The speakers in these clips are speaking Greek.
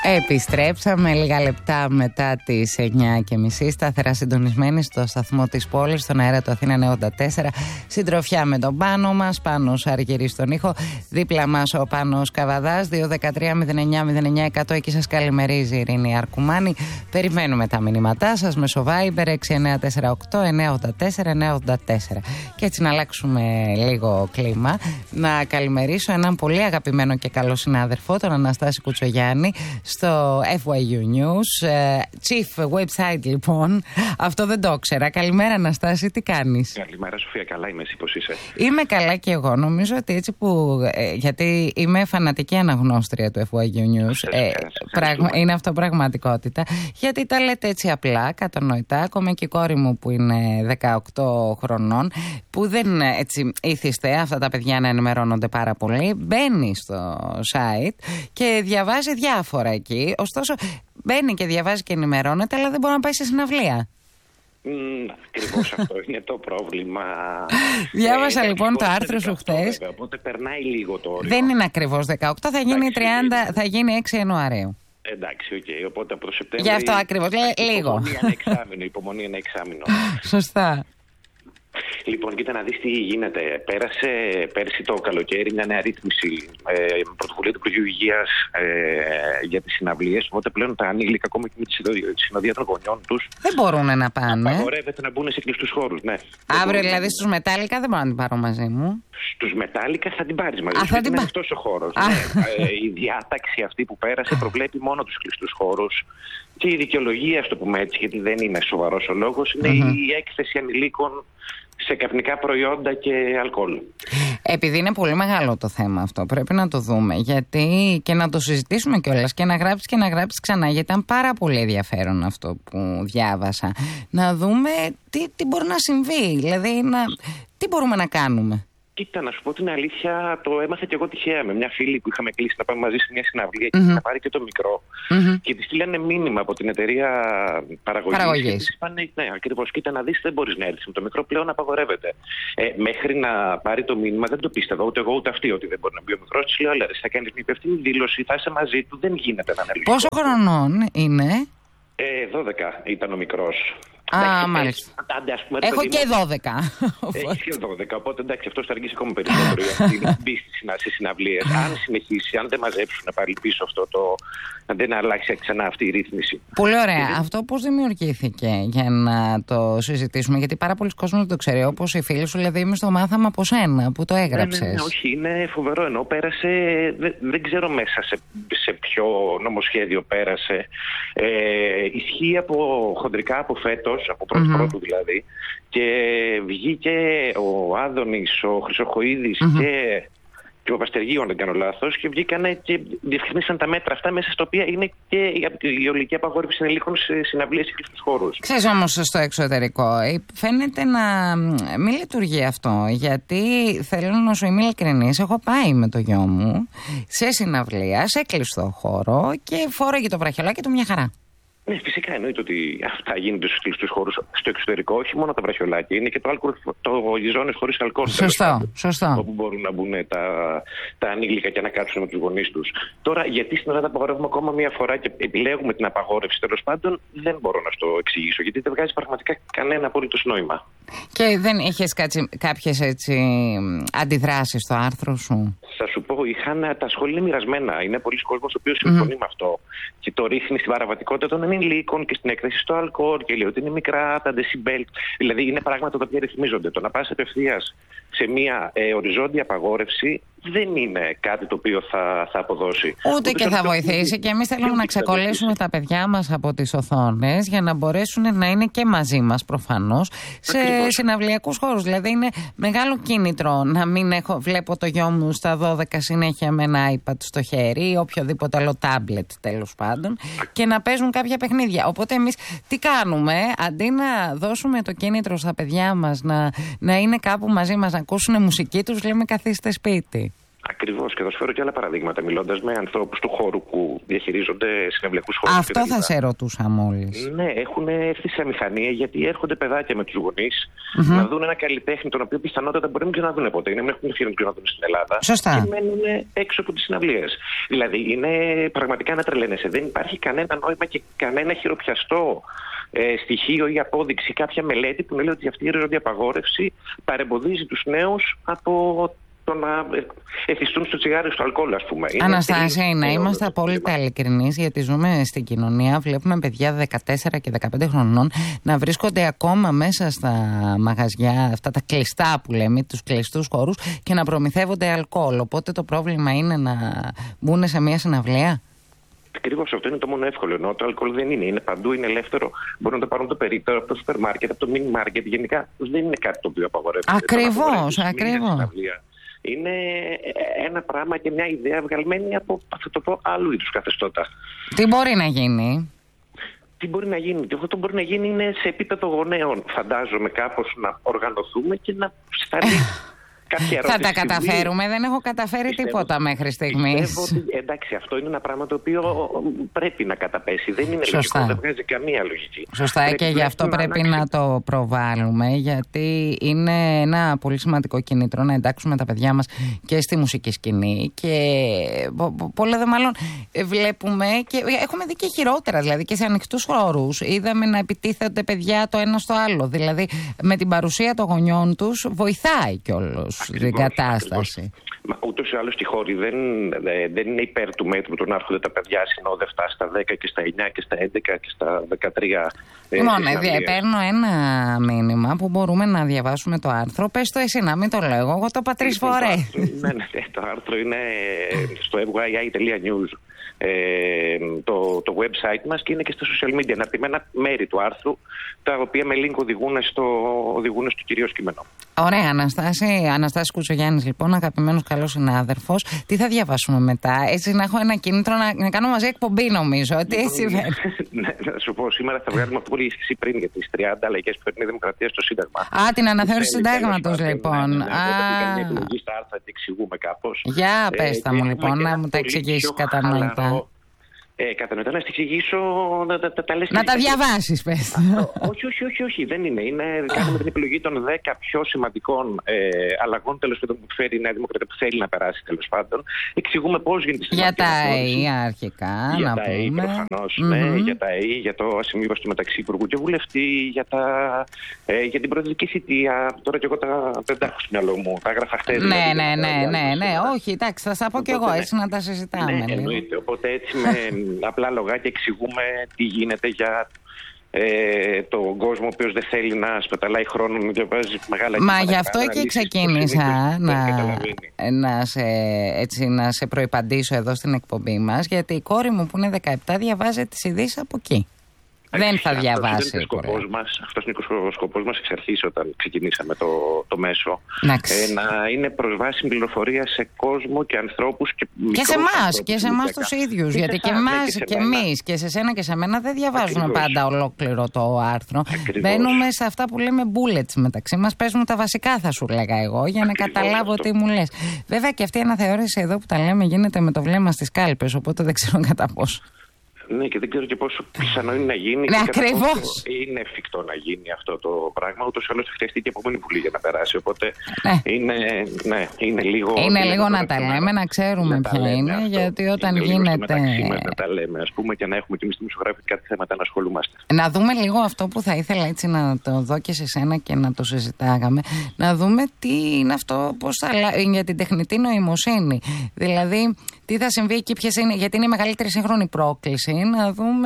Επιστρέψαμε λίγα λεπτά μετά τις 9:30, σταθερά συντονισμένοι στο σταθμό της πόλης, στον αέρα του Αθήνα 94. Συντροφιά με τον Πάνο μας, Πάνος Αργυρής στον ήχο, δίπλα μας ο Πάνος Καβαδάς, 213-09-09-100. Εκεί σας καλημερίζει η Ειρήνη Αρκουμάνη. Περιμένουμε τα μηνύματά σας μέσω Viber 6948-984-984. Και έτσι να αλλάξουμε λίγο κλίμα, να καλημερίσω έναν πολύ αγαπημένο και καλό συνάδελφο, τον Αναστάση Κουτσογιάννη, στο FYU News, Chief Website λοιπόν. Αυτό δεν το ήξερα. Καλημέρα Αναστάση, τι κάνεις? Καλημέρα Σοφία, καλά είμαι, εσύ πώς είσαι? Είμαι καλά και εγώ. Νομίζω ότι έτσι που, γιατί είμαι φανατική αναγνώστρια του FYU News, είναι αυτό πραγματικότητα. Γιατί τα λέτε έτσι απλά, κατανοητά. Ακόμα και η κόρη μου που είναι 18 χρονών, που δεν έτσι ήθιστε αυτά τα παιδιά να ενημερώνονται πάρα πολύ, μπαίνει στο site και διαβάζει διάφορα εκεί. Ωστόσο μπαίνει και διαβάζει και ενημερώνεται, αλλά δεν μπορεί να πάει σε συναυλία. Ακριβώς αυτό είναι το πρόβλημα. Διάβασα λοιπόν το άρθρο σου χθες. Οπότε περνάει λίγο το όριο. Δεν είναι ακριβώς 18, θα γίνει 30, θα γίνει 6 Ιανουαρίου. Εντάξει, οκ. Οπότε από το Σεπτέμβριο. Γι' αυτό ακριβώς, λίγο. Υπομονή ένα εξάμηνο. Σωστά. Λοιπόν, κοίτα να δεις τι γίνεται. Πέρασε πέρσι το καλοκαίρι μια νέα ρύθμιση πρωτοβουλία του Υπουργείου Υγείας για τις συναυλίες. Οπότε πλέον τα ανήλικα, ακόμα και με τη συνοδεία των γονιών τους, δεν μπορούν να πάνε. Απαγορεύεται να μπουν σε κλειστούς χώρους. Ναι. Αύριο δηλαδή στους Μετάλλικα δεν μπορώ να την πάρω μαζί μου. Στους Μετάλλικα θα την πάρεις μαζί σου. Είναι αυτός ο χώρος. Ναι. Η διάταξη αυτή που πέρασε προβλέπει μόνο τους κλειστούς χώρους. Και η δικαιολογία, α το πούμε έτσι, γιατί δεν είναι σοβαρός ο λόγος, είναι η έκθεση ανηλίκων σε καπνικά προϊόντα και αλκοόλ. Επειδή είναι πολύ μεγάλο το θέμα αυτό, πρέπει να το δούμε. Γιατί και να το συζητήσουμε κιόλας και να γράψεις ξανά, γιατί ήταν πάρα πολύ ενδιαφέρον αυτό που διάβασα. Να δούμε τι μπορεί να συμβεί, δηλαδή τι μπορούμε να κάνουμε. Κοίτα, να σου πω την αλήθεια, το έμαθα και εγώ τυχαία με μια φίλη που είχαμε κλείσει να πάμε μαζί σε μια συναυλία και να πάρει και το μικρό. Και τη στείλανε μήνυμα από την εταιρεία παραγωγής. Και είπανε, ναι, ακριβώς, κοίτα να δεις, δεν μπορείς να έρθεις με το μικρό, πλέον απαγορεύεται. Μέχρι να πάρει το μήνυμα δεν το πίστευα, ούτε εγώ ούτε αυτή, ότι δεν μπορεί να μπει ο μικρός. Της λέω, αλλά θα κάνεις μια υπευθύνη δήλωση, θα είσαι μαζί του, δεν γίνεται να αναλύσεις. Πόσο χρονών είναι? 12 ήταν ο μικρός. Μάλιστα. Έχω και 12. Έχει και 12, οπότε εντάξει, αυτό θα αργήσει ακόμα περισσότερο για μπει σε συναυλίες. Αν συνεχίσει, αν δεν μαζέψουν να πάρει πίσω αυτό αν δεν αλλάξει ξανά αυτή η ρύθμιση. Πολύ ωραία. Αυτό πώς δημιουργήθηκε, για να το συζητήσουμε, γιατί πάρα πολλοί κόσμοι δεν το ξέρει. Όπως οι φίλοι σου, δηλαδή είμαι στο μάθαμα από σένα που το έγραψες. Ναι, όχι, είναι φοβερό. Ενώ πέρασε, δεν ξέρω μέσα σε ποιο νομοσχέδιο πέρασε. Ισχύει χοντρικά από φέτος, από πρώτου δηλαδή, και βγήκε ο Άδωνης, ο Χρυσοχοΐδης και ο Παπαστεργίου, αν δεν κάνω λάθος, και βγήκανε και διευκρινίσαν τα μέτρα αυτά, μέσα στα οποία είναι και η ολική απαγόρευση ενηλίκων σε συναυλίες και κλειστούς χώρους. Ξέρεις όμως, στο εξωτερικό φαίνεται να μην λειτουργεί αυτό, γιατί θέλω να σου είμαι ειλικρινής, έχω πάει με το γιο μου σε συναυλία, σε κλειστό χώρο και φόραγε το βραχιολάκι του μια χαρά. Ναι, φυσικά εννοείται ότι αυτά γίνονται στους κλειστούς χώρους στο εξωτερικό, όχι μόνο τα βραχιολάκια, είναι και οι ζώνες χωρίς αλκοόλ. Σωστό. Όπου μπορούν να μπουν τα ανήλικα και να κάτσουν με τους γονείς τους. Τώρα, γιατί στην Ελλάδα απαγορεύουμε ακόμα μία φορά και επιλέγουμε την απαγόρευση, τέλος πάντων, δεν μπορώ να το εξηγήσω, γιατί δεν βγάζει πραγματικά κανένα απολύτως νόημα. Και δεν είχες κάποιες αντιδράσεις στο άρθρο σου? Θα σου πω, τα σχόλια είναι μοιρασμένα. Είναι πολλοί κόσμος ο οποίος συμφωνεί με αυτό και το ρίχνει στην παραβατικότητα των ανηλίκων και στην έκθεση στο αλκοόλ και λέει ότι είναι μικρά τα δεσιμπέλ. Δηλαδή είναι πράγματα τα οποία ρυθμίζονται. Το να πας απευθείας σε μια οριζόντια απαγόρευση δεν είναι κάτι το οποίο θα αποδώσει. Ούτε και θα βοηθήσει. Και εμείς θέλουμε να ξεκολλήσουμε τα παιδιά μας από τις οθόνες για να μπορέσουν να είναι και μαζί μας προφανώς σε συναυλιακούς χώρους. Δηλαδή είναι μεγάλο κίνητρο να μην βλέπω το γιο μου στα 12 συνέχεια με ένα iPad στο χέρι ή οποιοδήποτε άλλο tablet τέλος πάντων και να παίζουν κάποια παιχνίδια. Οπότε εμείς τι κάνουμε? Αντί να δώσουμε το κίνητρο στα παιδιά μας να είναι κάπου μαζί μας, να ακούσουν μουσική, τους λέμε καθίστε σπίτι. Ακριβώς, και θα σου φέρω και άλλα παραδείγματα, μιλώντας με ανθρώπους του χώρου που διαχειρίζονται συναυλιακούς χώρους. Αυτό θα σε ρωτούσα μόλις. Ναι, έχουν έρθει σε αμηχανία γιατί έρχονται παιδάκια με τους γονείς να δουν ένα καλλιτέχνη τον οποίο πιθανότατα μπορεί να μην ξαναδούν ποτέ. Είναι, έχουν ευκαιρία να δουν στην Ελλάδα. Σωστά. Και μένουν έξω από τις συναυλίες. Δηλαδή είναι πραγματικά να τρελαίνεσαι. Δεν υπάρχει κανένα νόημα και κανένα χειροπιαστό στοιχείο ή απόδειξη, κάποια μελέτη που λέει ότι αυτή η οριζόντια απαγόρευση παρεμποδίζει τους νέους από το να εθιστούν στο τσιγάρι, στο αλκοόλ, ας πούμε. Αναστάση, να είμαστε απόλυτα ειλικρινείς, γιατί ζούμε στην κοινωνία, βλέπουμε παιδιά 14 και 15 χρονών να βρίσκονται ακόμα μέσα στα μαγαζιά, αυτά τα κλειστά που λέμε, τους κλειστούς χώρους, και να προμηθεύονται αλκοόλ. Οπότε το πρόβλημα είναι να μπουν σε μια συναυλία. Ακριβώς, αυτό είναι το μόνο εύκολο. Ενώ το αλκοόλ δεν είναι. Είναι παντού, είναι ελεύθερο. Μπορούν να το πάρουν το περίπτερο από το σούπερ μάρκετ, από το μίνι μάρκετ. Γενικά δεν είναι κάτι το οποίο απαγορεύεται. Ακριβώς. Είναι ένα πράγμα και μια ιδέα βγαλμένη από, θα το πω, άλλου είδους καθεστώτα. Τι μπορεί να γίνει? Τι μπορεί να γίνει? Αυτό μπορεί να γίνει είναι σε επίπεδο γονέων. Φαντάζομαι κάπως να οργανωθούμε και να σταλεί. Θα τα καταφέρουμε, δεν έχω καταφέρει τίποτα μέχρι στιγμής. Εντάξει, αυτό είναι ένα πράγμα το οποίο πρέπει να καταπέσει. Δεν είναι λογικό, δεν βγάζει καμία λογική. Σωστά, και γι' αυτό πρέπει να το προβάλλουμε, γιατί είναι ένα πολύ σημαντικό κίνητρο να εντάξουμε τα παιδιά μας και στη μουσική σκηνή. Και πολλά δε μάλλον βλέπουμε και έχουμε δει και χειρότερα, δηλαδή και σε ανοιχτούς χώρους. Είδαμε να επιτίθενται παιδιά το ένα στο άλλο. Δηλαδή με την παρουσία των γονιών τους βοηθάει κιόλας την κατάσταση. Μα ούτως ή άλλως οι χώροι δεν είναι υπέρ του μέτρου του να έρχονται τα παιδιά συνόδευτα στα 10 και στα 9 και στα 11 και στα 13. Λοιπόν, παίρνω ένα μήνυμα που μπορούμε να διαβάσουμε το άρθρο. Πες το εσύ, να μην το λέω. Εγώ το είπα 3 φορές. Ναι, το άρθρο είναι στο fyi.news. Το website μας, και είναι και στα social media. Αναπτυμμένα μέρη του άρθρου, τα οποία με link οδηγούν στο κυρίως κείμενο. Ωραία, Αναστάση Κουτσογιάννης, λοιπόν, αγαπημένος καλός συνάδελφος. Τι θα διαβάσουμε μετά? Έτσι να έχω ένα κίνητρο να κάνω μαζί εκπομπή, νομίζω. Ότι έτσι ναι, να σου πω, σήμερα θα βγάλουμε αυτό που έλεγες εσύ πριν για τις 30 αλλαγές που φέρνει η Δημοκρατία στο Σύνταγμα. Α, την αναθεώρηση του Συντάγματος, λοιπόν. Μια επιλογή στα άρθρα, την εξηγούμε κάπως. Για πες τα μου, λοιπόν, να μου τα εξηγήσεις κατανοητά. Κατανοητά να εξηγήσω, τα λες. Να τα διαβάσεις, πες. Όχι, δεν είναι. Κάνουμε την επιλογή των 10 πιο σημαντικών αλλαγών, τέλος πάντων, που φέρει η Νέα Δημοκρατία, που θέλει να περάσει, τέλος πάντων. Εξηγούμε πώς γίνεται στην για τα ΕΗ, αρχικά, να πούμε. Για τα ΕΗ, προφανώς, ναι, για τα ΕΗ, για το ασυμβίβαστο μεταξύ υπουργού και βουλευτή, για την προεδρική θητεία. Τώρα κι εγώ δεν τα έχω στο μυαλό μου. Τα έγραφα χτες. Ναι, όχι, εντάξει, θα στα πω κι εγώ, έτσι να τα συζητάμε. Ναι, εννοείται. Οπότε έτσι με απλά λογάκια εξηγούμε τι γίνεται για τον κόσμο ο οποίος δεν θέλει να σπαταλάει χρόνο να διαβάζει μεγάλα κείμενα. Μα γι' αυτό και ξεκίνησα να σε προϋπαντήσω εδώ στην εκπομπή μας, γιατί η κόρη μου που είναι 17 διαβάζει τις ειδήσεις από εκεί. Δεν θα διαβάσει. Αυτός είναι ο σκοπός μας εξ αρχής, όταν ξεκινήσαμε το μέσο. Να είναι προσβάσιμη πληροφορία σε κόσμο και ανθρώπους και σε εμάς τους ίδιους. Γιατί και εμείς και σε σένα και σε μένα δεν διαβάζουμε πάντα ολόκληρο το άρθρο. Μπαίνουμε σε αυτά που λέμε bullets μεταξύ μας. Πες μου τα βασικά, θα σου λέγα εγώ, για να καταλάβω τι μου λες. Βέβαια και αυτή η αναθεώρηση εδώ που τα λέμε γίνεται με το βλέμμα στις κάλπες, οπότε δεν ξέρω κατά πόσο. Ναι, και δεν ξέρω και πόσο πιθανό είναι να γίνει. Ναι, ακριβώς. Είναι εφικτό να γίνει αυτό το πράγμα. Ούτως ή άλλως θα χρειαστεί και επόμενη βουλή για να περάσει. Οπότε είναι λίγο. Είναι λίγο να τα λέμε, να ξέρουμε ποια είναι. Αυτό. Γιατί όταν γίνεται. Να τα λέμε, ας πούμε, και να έχουμε και εμείς τη μισογράφη κάτι θέματα να ασχολούμαστε. Να δούμε λίγο αυτό που θα ήθελα έτσι να το δω και σε σένα και να το συζητάγαμε. Να δούμε τι είναι αυτό, για την τεχνητή νοημοσύνη. Δηλαδή, τι θα συμβεί εκεί, ποιες είναι, γιατί είναι η μεγαλύτερη σύγχρονη πρόκληση. Να δούμε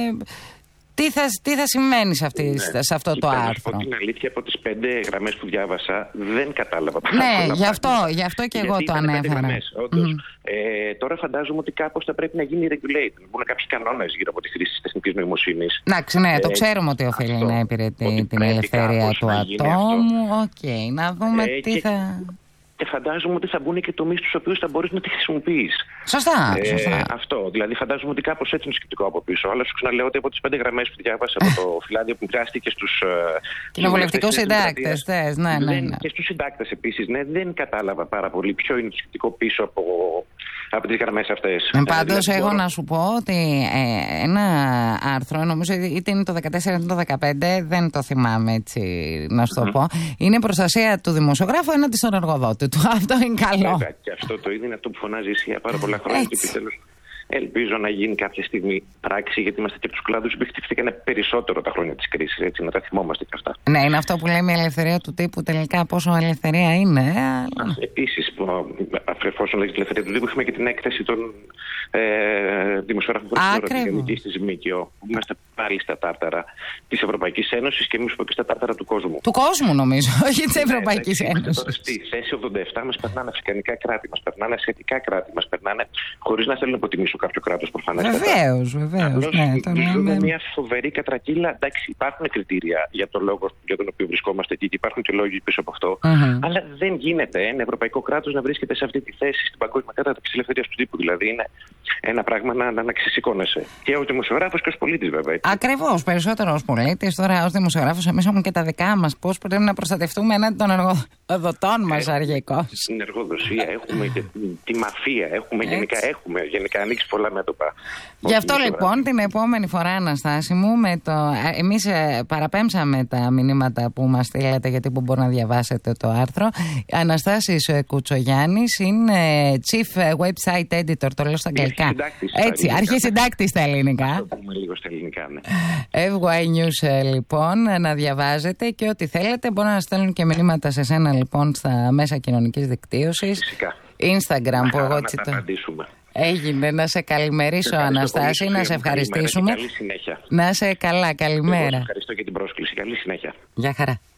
τι θα σημαίνει σε αυτό το άρθρο. Από την αλήθεια, από τις 5 γραμμές που διάβασα, δεν κατάλαβα πάρα πολλά. Γι' αυτό και εγώ το ανέφερα. Τώρα φαντάζομαι ότι κάπως θα πρέπει να γίνει regulated. Να μπουν κάποιοι κανόνες γύρω από τη χρήση της τεχνητής νοημοσύνης. Εντάξει, ναι, το ξέρουμε ότι οφείλει να υπηρετεί την ελευθερία του ατόμου. Να δούμε τι θα. Και φαντάζομαι ότι θα μπουν και τομείς στους οποίους θα μπορείς να τη χρησιμοποιείς. Σωστά. Αυτό. Δηλαδή, φαντάζομαι ότι κάπως έτσι είναι σκεπτικό από πίσω. Αλλά σου ξαναλέω ότι από τις 5 γραμμές που διάβασα από το φυλάδιο που μοιράστηκε στους κοινοβουλευτικούς συντάκτες. Ναι. Και στους συντάκτες επίσης. Ναι, δεν κατάλαβα πάρα πολύ ποιο είναι το σκεπτικό πίσω από τις γραμμές αυτές. Πάντως, δηλαδή, εγώ να σου πω ότι ένα άρθρο, νομίζω είτε είναι το 14 είτε το 15, δεν το θυμάμαι έτσι να σου το πω. Είναι προστασία του δημοσιογράφου έναντι στον εργοδότη του. Αυτό είναι καλό. Βέβαια, και αυτό το είδη είναι αυτό που φωνάζει για πάρα πολλά χρόνια και επιτέλους ελπίζω να γίνει κάποια στιγμή πράξη, γιατί είμαστε και από τους κλάδους που χτυπηθήκαν περισσότερο τα χρόνια της κρίσης, έτσι, να τα θυμόμαστε και αυτά. Ναι, είναι αυτό που λέμε η ελευθερία του τύπου, τελικά πόσο ελευθερία είναι. Επίσης, εφόσον λέγεται ελευθερία του τύπου, έχουμε και την έκθεση των δημοσιογράφων της ΜΚΟ, που είμαστε πάλι στα τάρταρα της Ευρωπαϊκής Ένωσης και εμείς που και στα τάρταρα του κόσμου. Του κόσμου, νομίζω, όχι της Ευρωπαϊκής Ένωσης. Στη θέση 87 μας περνάνε αφρικανικά κράτη, μας περνάνε ασιατικά κράτη, μας περνάνε χωρίς να θέλουν να υποτιμήσω κάποιο κράτος προφανώς. Βεβαίως. Ζούμε μια φοβερή κατρακύλα. Εντάξει, υπάρχουν κριτήρια για τον λόγο για τον οποίο βρισκόμαστε εκεί και υπάρχουν και λόγοι πίσω από αυτό. Αλλά δεν γίνεται ένα ευρωπαϊκό κράτος να βρίσκεται σε αυτή τη θέση στην παγκόσμια κατάταξη της ελευθερίας του τύπου. Δηλαδή είναι ένα πράγμα να ξεσηκώνεσαι. Και ο δημοσιογράφος και ως πολίτης, βέβαια. Ακριβώς, περισσότερο ως πολίτης. Τώρα, ως δημοσιογράφος, εμείς έχουμε και τα δικά μας. Πώς πρέπει να προστατευτούμε έναντι των εργοδοτών μας, αργικώς. Την εργοδοσία, έχουμε και τη μαφία, γενικά ανοίξει πολλά μέτωπα. Γι' αυτό λοιπόν την επόμενη φορά, Αναστάση μου, εμείς παραπέμψαμε τα μηνύματα που μας στείλατε, γιατί που μπορεί να διαβάσετε το άρθρο. Αναστάσης Κουτσογιάννης είναι Chief Website Editor, το λέω στα αγγλικά. Έτσι, αρχισυντάκτης στα ελληνικά. Αυτό πούμε λίγο στα ελληνικά, ναι. FY News, λοιπόν, να διαβάζετε και ό,τι θέλετε. Μπορεί να στέλνουν και μηνύματα σε σένα, λοιπόν, στα μέσα κοινωνικής δικτύωσης. Φυσικά. Instagram, που εγώ έτσι το απαντήσουμε. Έγινε, να σε καλημερίσω, Αναστάση, να σε ευχαριστήσουμε. Καλή συνέχεια. Να σε καλά, καλημέρα. Ευχαριστώ για την πρόσκληση. Καλή συνέχεια. Γεια χαρά.